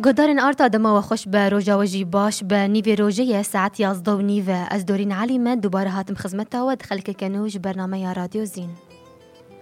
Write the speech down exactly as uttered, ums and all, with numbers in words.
قدرن آرتا دما و خوش به روژا و جی باش به نیوی روژه ساعت یازده و نیوه از دورین علیمه دوباره هاتم خدمت و دخل که کنوش برنامه رادیو زین.